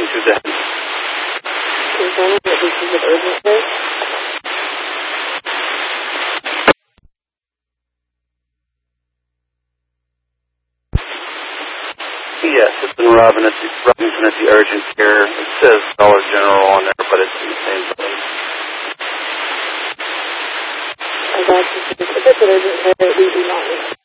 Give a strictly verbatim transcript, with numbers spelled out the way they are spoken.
speaking to them. Confirming that this is an urgent case? Yes, it's been Robin at the, Robinson at the urgent care. It says Dollar General on there, but it's in the same place. I got you. If it's an urgent care, we do not need